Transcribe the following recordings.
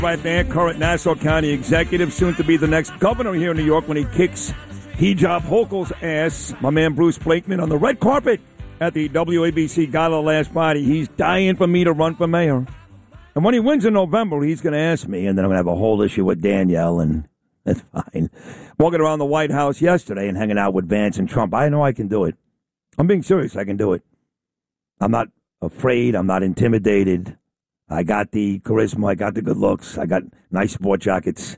Right there, current Nassau County executive, soon to be the next governor here in New York when he kicks Hijab Hochul's ass. My man Bruce Blakeman on the red carpet at the WABC Gala last Friday. He's dying for me to run for mayor. And when he wins in November, he's going to ask me, and then I'm going to have a whole issue with Danielle, and that's fine. Walking around the White House yesterday and hanging out with Vance and Trump, I know I can do it. I'm being serious. I can do it. I'm not afraid. I'm not intimidated. I got the charisma. I got the good looks. I got nice sport jackets.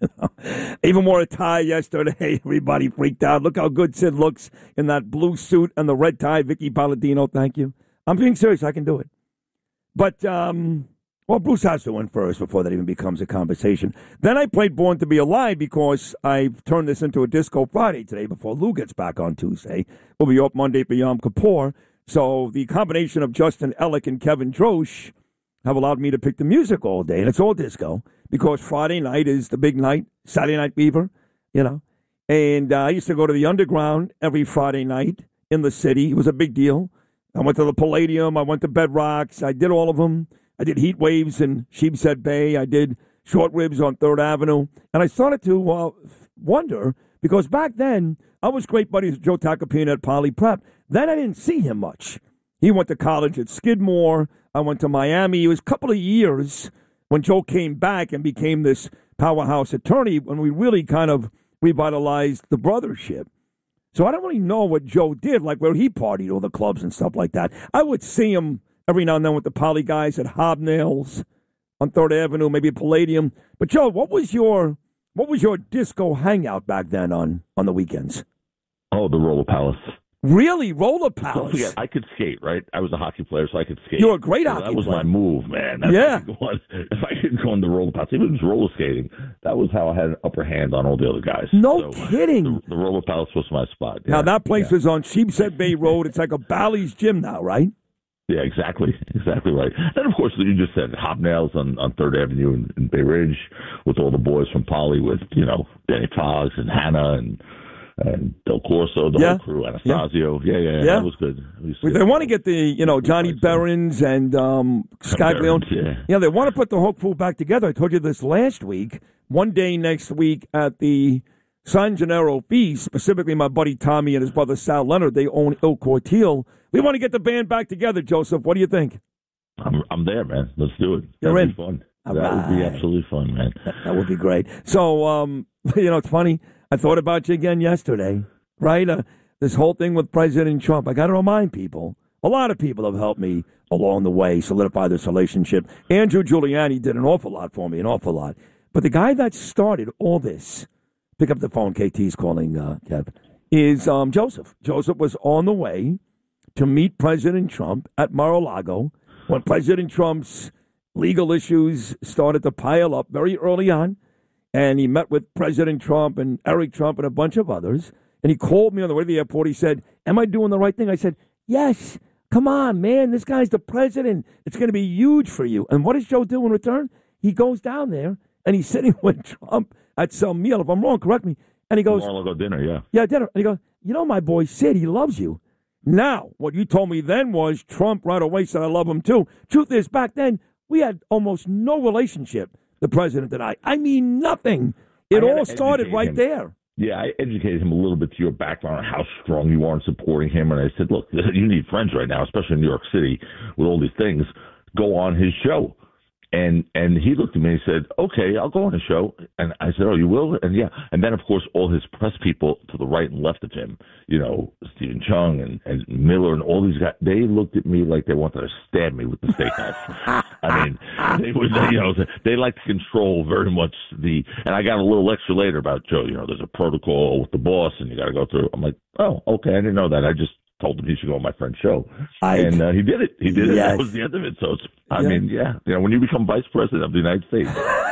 Even wore a tie yesterday. Everybody freaked out. Look how good Sid looks in that blue suit and the red tie. Vicky Palladino, thank you. I'm being serious. I can do it. But, well, Bruce has to win first before that even becomes a conversation. Then I played Born to Be Alive because I've turned this into a Disco Friday today before Lou gets back on Tuesday. We'll be up Monday for Yom Kippur. So the combination of Justin Ellick and Kevin Drosch have allowed me to pick the music all day, and it's all disco, because Friday night is the big night, Saturday Night Fever, you know. And I used to go to the Underground every Friday night in the city. It was a big deal. I went to the Palladium. I went to Bedrocks. I did all of them. I did Heat Waves in Sheepshead Bay. I did Short Ribs on 3rd Avenue. And I started to wonder, because back then, I was great buddies with Joe Tacopina at Poly Prep. Then I didn't see him much. He went to college at Skidmore. I went to Miami. It was a couple of years when Joe came back and became this powerhouse attorney when we really kind of revitalized the brothership. So I don't really know what Joe did, like where he partied all the clubs and stuff like that. I would see him every now and then with the Poly guys at Hobnails on 3rd Avenue, maybe Palladium. But Joe, what was your disco hangout back then on the weekends? Oh, the Roller Palace. Really? Roller Palace? Yeah, I could skate, right? I was a hockey player, so I could skate. You were a great hockey player. That was my move, man. If I could go on the Roller Palace, even just roller skating, that was how I had an upper hand on all the other guys. No kidding. The Roller Palace was my spot. Yeah. Now, that place is on Sheepshead Bay Road. It's like a Bally's gym now, right? Yeah, exactly right. And, of course, you just said Hobnails on 3rd Avenue in Bay Ridge with all the boys from Poly with, Danny Foggs and Hannah and Del Corso, the whole crew, Anastasio. Yeah. That was good. They want to get the, Johnny Behrens and Scaglione. Yeah, they want to put the whole crew back together. I told you this last week. One day next week at the San Gennaro Feast, specifically my buddy Tommy and his brother Sal Leonard, they own Il Cortile. We want to get the band back together, Joseph. What do you think? I'm there, man. Let's do it. You're in. Be fun. That would be absolutely fun, man. That would be great. So, it's funny. I thought about you again yesterday, right? This whole thing with President Trump. I got to remind people, a lot of people have helped me along the way solidify this relationship. Andrew Giuliani did an awful lot for me, an awful lot. But the guy that started all this, pick up the phone, KT's calling, Kev, is Joseph. Joseph was on the way to meet President Trump at Mar-a-Lago when President Trump's legal issues started to pile up very early on. And he met with President Trump and Eric Trump and a bunch of others. And he called me on the way to the airport. He said, am I doing the right thing? I said, yes. Come on, man. This guy's the president. It's going to be huge for you. And what does Joe do in return? He goes down there, and he's sitting with Trump at some meal. If I'm wrong, correct me. And he goes, Mar-a-Lago dinner, yeah. Yeah, dinner. And he goes, my boy Sid, he loves you. Now, what you told me then was Trump right away said, I love him too. Truth is, back then, we had almost no relationship. The president and I mean, nothing. It all started right there. Yeah, I educated him a little bit to your background, how strong you are in supporting him. And I said, look, you need friends right now, especially in New York City with all these things. Go on his show. And he looked at me and he said, okay, I'll go on the show. And I said, oh, you will? And yeah. And then, of course, all his press people to the right and left of him, Stephen Chung and Miller and all these guys, they looked at me like they wanted to stab me with the steak knife. I mean, they like to control very much and I got a little lecture later about, Joe, there's a protocol with the boss and you got to go through. I'm like, oh, okay, I didn't know that. I just told him he should go on my friend's show. And he did it. He did it. That was the end of it. So, when you become vice president of the United States,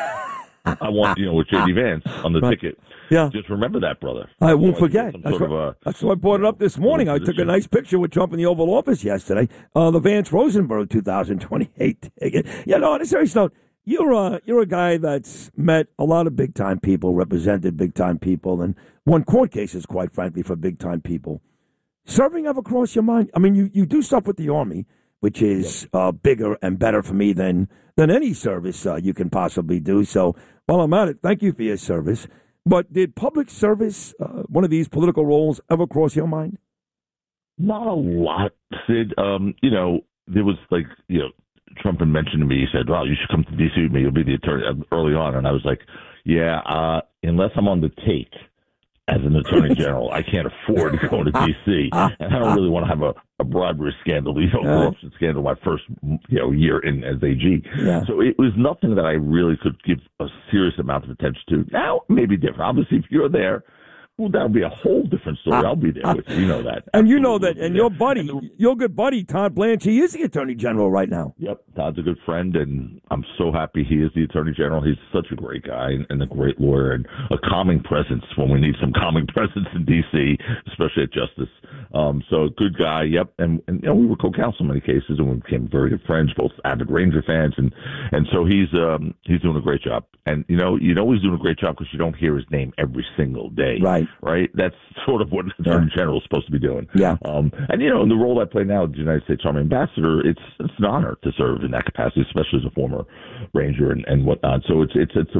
I want, with J.D. Vance on the ticket. Yeah. Just remember that, brother. I won't forget. That's why I brought it up this morning. I took a nice picture with Trump in the Oval Office yesterday. The Vance Rosenberg 2028 ticket. On a serious note, you're a guy that's met a lot of big-time people, represented big-time people, and won court cases, quite frankly, for big-time people. Serving ever crossed your mind? I mean, you do stuff with the Army, which is bigger and better for me than any service you can possibly do. So while I'm at it, thank you for your service. But did public service, one of these political roles, ever cross your mind? Not a lot, Sid. There was Trump had mentioned to me, he said, well, you should come to D.C. with me. You'll be the attorney early on. And I was like, yeah, unless I'm on the take as an attorney general, I can't afford to go to D.C. And I don't really want to have a bribery scandal, corruption scandal my first, year in as AG. Yeah. So it was nothing that I really could give a serious amount of attention to. Now, maybe different. Obviously, if you're there, well, that'll be a whole different story. I'll be there with you. You know that. And you know that. And your buddy, your good buddy, Todd Blanche, he is the Attorney General right now. Yep. Todd's a good friend, and I'm so happy he is the Attorney General. He's such a great guy and a great lawyer and a calming presence when we need some calming presence in D.C., especially at Justice. So good guy. Yep. And we were co-counsel in many cases, and we became very good friends, both avid Ranger fans. And so he's doing a great job. And, you know he's doing a great job because you don't hear his name every single day. Right? That's sort of what the Attorney General is supposed to be doing. Yeah. And, in the role I play now as the United States Army Ambassador, it's an honor to serve in that capacity, especially as a former Ranger and whatnot. So it's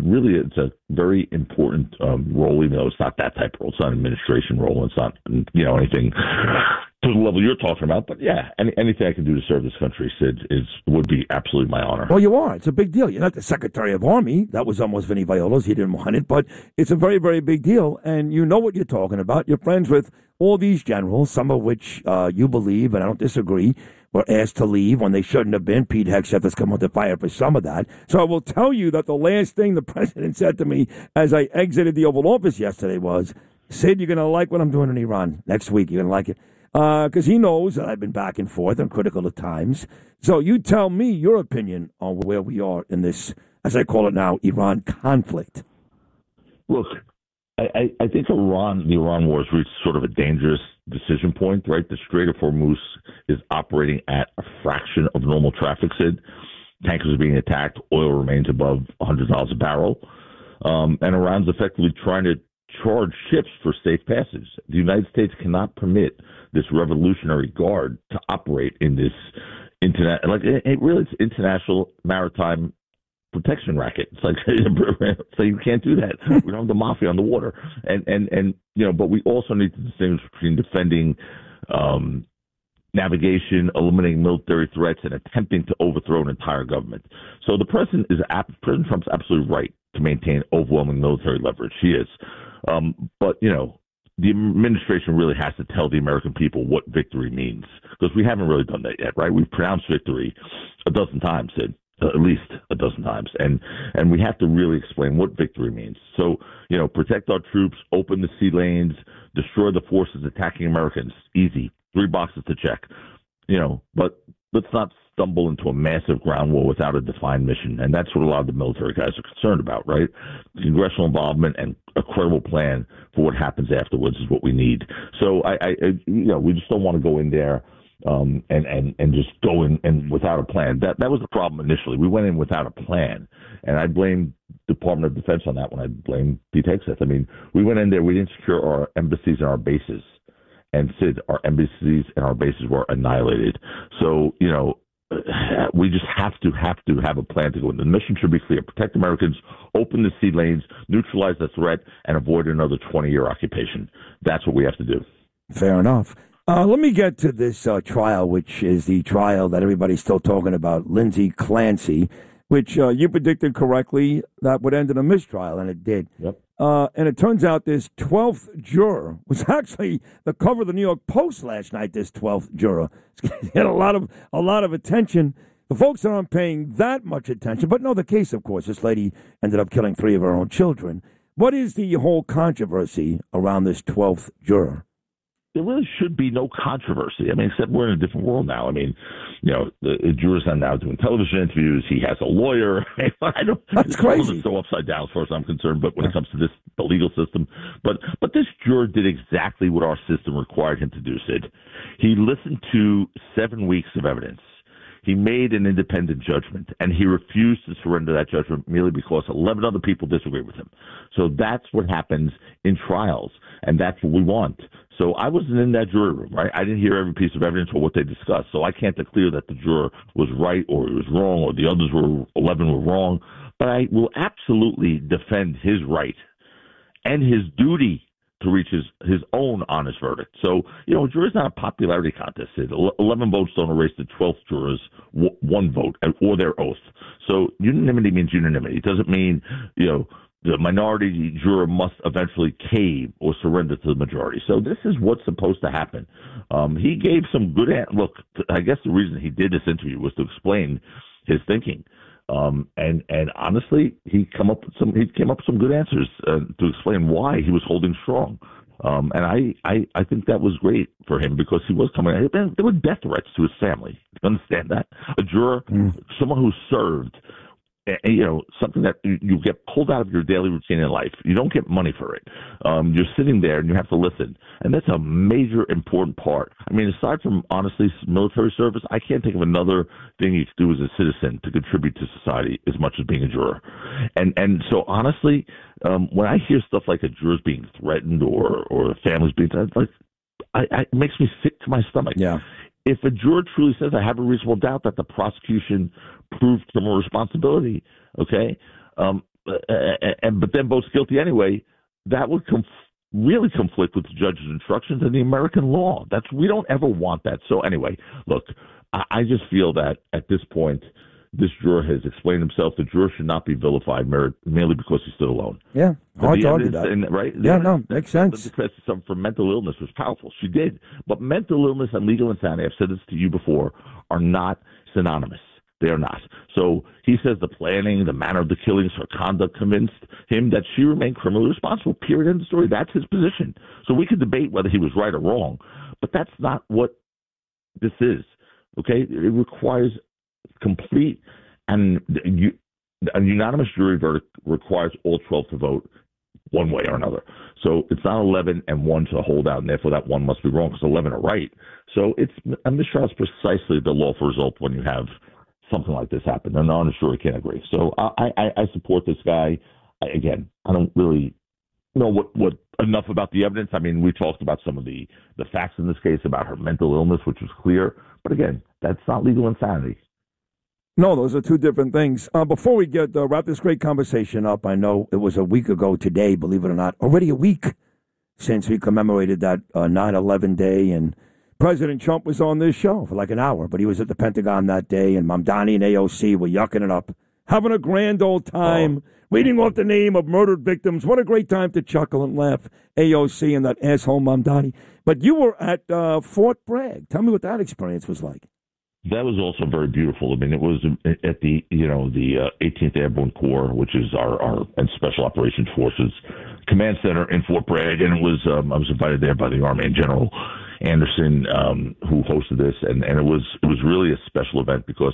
a very important role, even though it's not that type of role. It's not an administration role. It's not, anything to the level you're talking about. But, yeah, anything I can do to serve this country, Sid, would be absolutely my honor. Well, you are. It's a big deal. You're not the Secretary of Army. That was almost Vinnie Viola's. He didn't want it. But it's a very, very big deal. And you know what you're talking about. You're friends with all these generals, some of which you believe, and I don't disagree, were asked to leave when they shouldn't have been. Pete Hegseth has come under fire for some of that. So I will tell you that the last thing the president said to me as I exited the Oval Office yesterday was, Sid, you're going to like what I'm doing in Iran next week. You're going to like it. Because he knows that I've been back and forth and critical at times. So you tell me your opinion on where we are in this, as I call it now, Iran conflict. Look, I think the Iran war has reached sort of a dangerous decision point, right? The Strait of Hormuz is operating at a fraction of normal traffic, Sid. Tankers are being attacked. Oil remains above $100 a barrel. And Iran's effectively trying to charge ships for safe passage. The United States cannot permit this Revolutionary Guard to operate in this it's international maritime protection racket. It's like, so you can't do that. We don't have the mafia on the water. But we also need to distinguish between defending navigation, eliminating military threats, and attempting to overthrow an entire government. So President Trump's absolutely right to maintain overwhelming military leverage. He is. But the administration really has to tell the American people what victory means, because we haven't really done that yet, right? We've pronounced victory a dozen times, Sid, at least a dozen times, and we have to really explain what victory means. So, protect our troops, open the sea lanes, destroy the forces attacking Americans. Easy, 3 boxes to check. But let's not stumble into a massive ground war without a defined mission, and that's what a lot of the military guys are concerned about, right? Congressional involvement and a credible plan for what happens afterwards is what we need. So we just don't want to go in there and just go in and without a plan. That was the problem initially. We went in without a plan, and I blame Department of Defense on that when I blame Pete Hegseth. I mean, we went in there, we didn't secure our embassies and our bases, and Sid, our embassies and our bases were annihilated. So we just have to have a plan to go in. The mission should be clear: protect Americans, open the sea lanes, neutralize the threat, and avoid another 20-year occupation. That's what we have to do. Fair enough. Let me get to this trial, which is the trial that everybody's still talking about, Lindsay Clancy, which you predicted correctly that would end in a mistrial, and it did. Yep. And it turns out this 12th juror was actually the cover of the New York Post last night. This 12th juror had a lot of attention. The folks aren't paying that much attention, but no, the case, of course, this lady ended up killing 3 of her own children. What is the whole controversy around this 12th juror? There really should be no controversy. I mean, except we're in a different world now. I mean, the jurors are now doing television interviews. He has a lawyer. That's crazy. It's so upside down as far as I'm concerned. But when it comes to the legal system, but this juror did exactly what our system required him to do, Sid. He listened to 7 weeks of evidence. He made an independent judgment, and he refused to surrender that judgment merely because 11 other people disagreed with him. So that's what happens in trials, and that's what we want. So I wasn't in that jury room, right? I didn't hear every piece of evidence or what they discussed, so I can't declare that the juror was right or he was wrong or the others 11 were wrong. But I will absolutely defend his right and his duty to reach his own honest verdict. So, a jury's not a popularity contest. 11 votes don't erase the 12th juror's one vote or their oath. So unanimity means unanimity. It doesn't mean, the minority juror must eventually cave or surrender to the majority. So this is what's supposed to happen. He gave some good look. I guess the reason he did this interview was to explain his thinking. And honestly, he came up with some good answers to explain why he was holding strong. And I think that was great for him because he was coming. There were death threats to his family. You understand that? A juror, someone who served. Something that you get pulled out of your daily routine in life. You don't get money for it. You're sitting there and you have to listen. And that's a major important part. I mean, aside from, honestly, military service, I can't think of another thing you can do as a citizen to contribute to society as much as being a juror. And so, honestly, when I hear stuff like a juror's being threatened or families being threatened, it makes me sick to my stomach. Yeah. If a juror truly says, I have a reasonable doubt that the prosecution proved criminal responsibility, okay, but then votes guilty anyway, that would really conflict with the judge's instructions and the American law. We don't ever want that. So anyway, look, I just feel that at this point, this juror has explained himself. The juror should not be vilified merely because he stood alone. Yeah, hard to argue that. Right? Yeah, no, makes sense. The defense for mental illness was powerful. She did. But mental illness and legal insanity, I've said this to you before, are not synonymous. They are not. So he says the planning, the manner of the killings, her conduct convinced him that she remained criminally responsible, period, end of story. That's his position. So we could debate whether he was right or wrong, but that's not what this is, okay? It requires complete and a unanimous jury verdict requires all 12 to vote one way or another. So it's not 11 and 1 to hold out, and therefore that one must be wrong because 11 are right. So a mistrial is precisely the lawful result when you have something like this happen. And the honest jury can't agree. So I support this guy. Again, I don't really know what enough about the evidence. I mean, we talked about some of the facts in this case about her mental illness, which was clear. But again, that's not legal insanity. No, those are two different things. Before we wrap this great conversation up, I know it was a week ago today, believe it or not, already a week since we commemorated that 9/11 day, and President Trump was on this show for like an hour, but he was at the Pentagon that day, and Mamdani and AOC were yucking it up, having a grand old time, reading off the name of murdered victims. What a great time to chuckle and laugh, AOC and that asshole Mamdani. But you were at Fort Bragg. Tell me what that experience was like. That was also very beautiful. I mean, it was at the 18th Airborne Corps, which is our and Special Operations Forces Command Center in Fort Bragg, and it was I was invited there by the Army and General Anderson, who hosted this, and it was really a special event because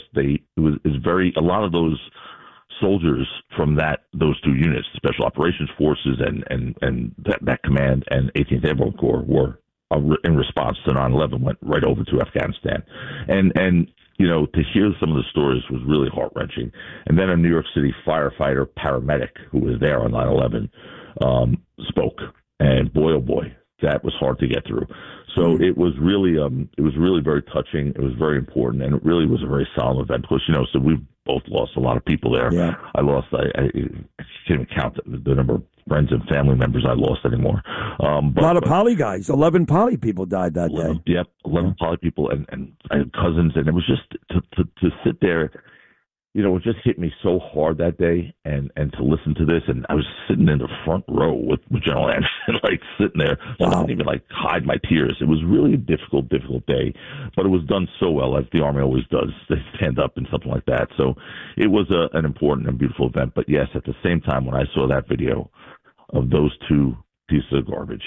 a lot of those soldiers from those two units, Special Operations Forces and that command and 18th Airborne Corps were in response to 9/11 went right over to Afghanistan, and to hear some of the stories was really heart-wrenching. And then a New York City firefighter paramedic who was there on 9/11 spoke, and boy, oh boy, that was hard to get through. So it was really very touching. It was very important, and it really was a very solemn event because so we've both lost a lot of people there. Yeah. I can't even count the number of friends and family members I lost anymore. A lot of poly guys. 11 poly people died that day. Yep, 11 poly people and I had cousins, and it was just to sit there. It just hit me so hard that day, and to listen to this, and I was sitting in the front row with General Anderson, like sitting there. Wow. I didn't even hide my tears. It was really a difficult day, but it was done so well, as the Army always does. They stand up and something like that. So it was an important and beautiful event. But yes, at the same time, when I saw that video of those two pieces of garbage,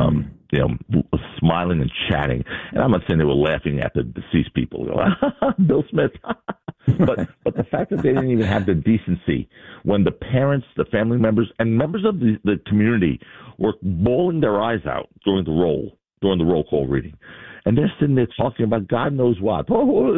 smiling and chatting, and I'm not saying they were laughing at the deceased people, Bill Smith. but the fact that they didn't even have the decency when the parents, the family members, and members of the community were bawling their eyes out during the roll call reading, and they're sitting there talking about God knows what.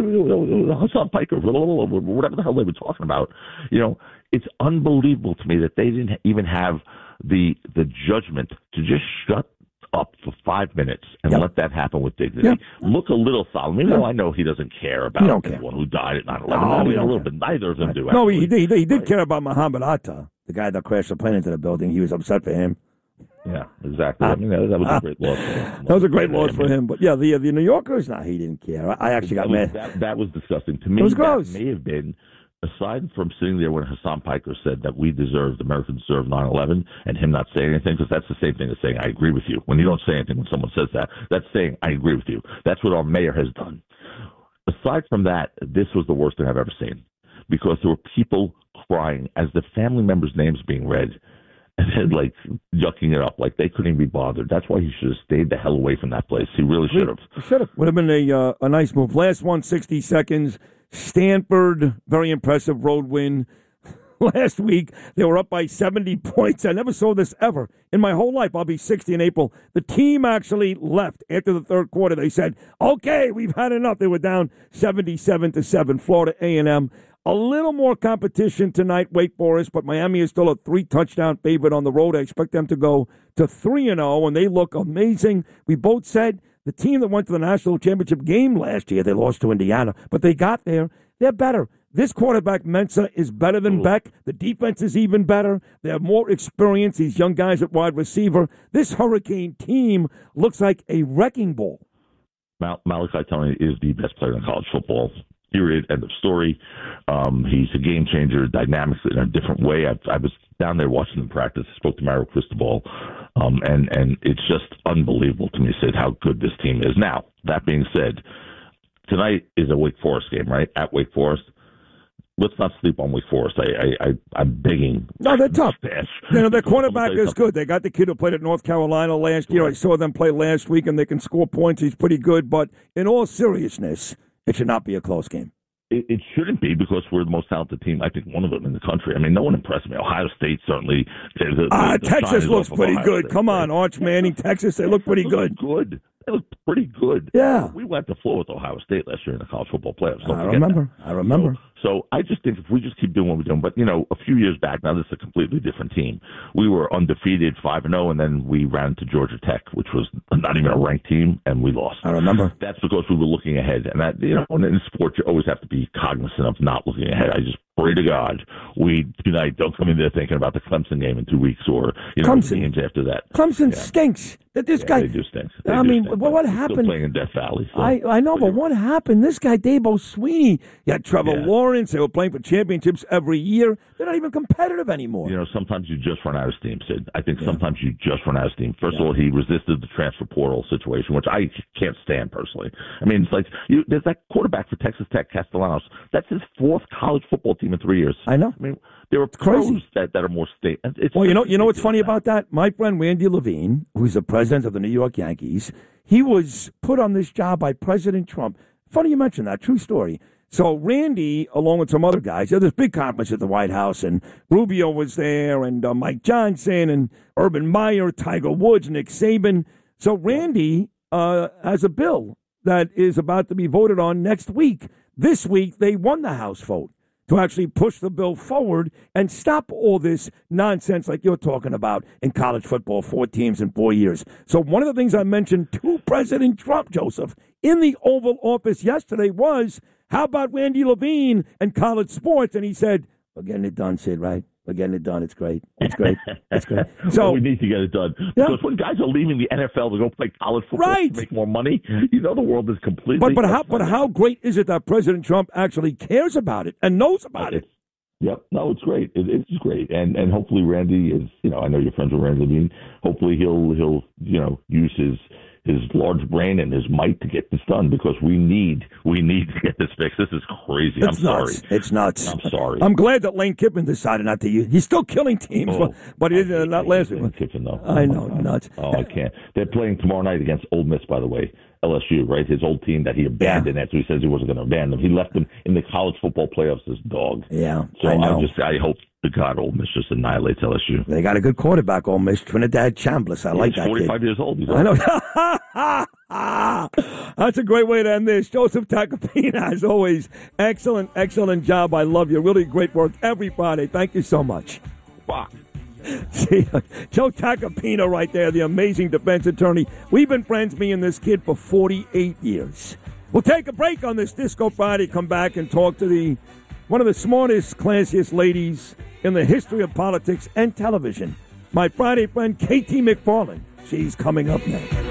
Hassan Piker, whatever the hell they were talking about. It's unbelievable to me that they didn't even have the judgment to just shut up for 5 minutes and let that happen with dignity. Look a little solemn. Even though I know he doesn't care about anyone who died at 9/11. No, a little bit. Neither of them do. No, he did care about Muhammad Atta, the guy that crashed the plane into the building. He was upset for him. Yeah, exactly. I mean, that was a great loss for him. That was a great loss for him. But yeah, the New Yorkers, he didn't care. I actually got mad. That was disgusting to me. It was gross. That may have been. Aside from sitting there when Hassan Piker said that Americans deserve 9/11, and him not saying anything, because that's the same thing as saying, I agree with you. When you don't say anything when someone says that, that's saying, I agree with you. That's what our mayor has done. Aside from that, this was the worst thing I've ever seen, because there were people crying as the family members' names being read, and then, yucking it up, like they couldn't even be bothered. That's why he should have stayed the hell away from that place. He really should have. Should have. Would have been a nice move. Last one, 60 seconds. Stanford, very impressive road win. Last week, they were up by 70 points. I never saw this ever in my whole life. I'll be 60 in April. The team actually left after the third quarter. They said, okay, we've had enough. They were down 77-7. Florida A&M. A little more competition tonight, Wake Forest, but Miami is still a 3-touchdown favorite on the road. I expect them to go to 3-0, and they look amazing. We both said the team that went to the national championship game last year, they lost to Indiana, but they got there. They're better. This quarterback, Mensah, is better than Beck. The defense is even better. They have more experience, these young guys at wide receiver. This Hurricane team looks like a wrecking ball. Malachi Tony is the best player in college football. Period. End of story. He's a game changer, dynamics in a different way. I was down there watching them practice. I spoke to Mario Cristobal, and it's just unbelievable to me, Sid, how good this team is. Now, that being said, tonight is a Wake Forest game, right? At Wake Forest. Let's not sleep on Wake Forest. I'm begging. No, they're tough. Their quarterback is good. They got the kid who played at North Carolina last year. I saw them play last week, and they can score points. He's pretty good. But in all seriousness, it should not be a close game. It shouldn't be, because we're the most talented team, I think, one of them in the country. I mean, no one impressed me. Ohio State, certainly. Texas looks pretty good. State. Come on, Arch Manning, Texas, they look pretty good. They look pretty good. Yeah. We went to the floor with Ohio State last year in the college football playoffs. I remember. So I just think if we just keep doing what we're doing, but, a few years back, now this is a completely different team. We were undefeated, 5-0, and then we ran to Georgia Tech, which was not even a ranked team, and we lost. I remember. That's because we were looking ahead. And that, in sports, you always have to be cognizant of not looking ahead. I just pray to God tonight don't come in there thinking about the Clemson game in 2 weeks or the games after that. Clemson stinks. This guy. They do stink. What happened? Still playing in Death Valley. So. I know, but what happened? This guy, Dabo Sweeney, you had Trevor Lawrence. They were playing for championships every year. They're not even competitive anymore. Sometimes you just run out of steam, Sid. I think sometimes you just run out of steam. First of all, he resisted the transfer portal situation, which I can't stand personally. I mean, it's like there's that quarterback for Texas Tech, Castellanos. That's his 4th college football team in 3 years. I know. I mean, there are pros that are more state. Well, you know what's funny about that? My friend Randy Levine, who's the president of the New York Yankees, he was put on this job by President Trump. Funny you mentioned that. True story. So Randy, along with some other guys, there was this big conference at the White House, and Rubio was there, and Mike Johnson, and Urban Meyer, Tiger Woods, Nick Saban. So Randy has a bill that is about to be voted on next week. This week, they won the House vote to actually push the bill forward and stop all this nonsense like you're talking about in college football, 4 teams in 4 years. So one of the things I mentioned to President Trump, Joseph, in the Oval Office yesterday was, how about Randy Levine and college sports? And he said, we're getting it done, Sid, right? We're getting it done. It's great. It's great. It's great. So we need to get it done. Because when guys are leaving the NFL to go play college football to make more money, the world is completely... But how great is it that President Trump actually cares about it and knows about it? Yep. No, it's great. It's great. And hopefully Randy is, I know you're friends with Randy Levine. Hopefully he'll use his large brain and his might to get this done, because we need to get this fixed. This is crazy. I'm sorry. It's nuts. I'm sorry. I'm glad that Lane Kiffin decided not to use. He's still killing teams, but he did not last week. Lane Kiffin, though. I know, nuts. I can't. They're playing tomorrow night against Ole Miss, by the way. LSU, right? His old team that he abandoned after he says he wasn't going to abandon them. He left them in the college football playoffs as dog. Yeah. So I hope to God, Ole Miss just annihilates LSU. They got a good quarterback, Ole Miss, Trinidad Chambliss. I like He's that 45 kid. years old. I know. That's a great way to end this. Joseph Tacopina, as always, excellent job. I love you. Really great work, everybody. Thank you so much. Fuck. See, Joe Tacopina right there, the amazing defense attorney. We've been friends, me and this kid, for 48 years. We'll take a break on this Disco Friday, come back and talk to one of the smartest, classiest ladies in the history of politics and television, my Friday friend, K.T. McFarland. She's coming up next.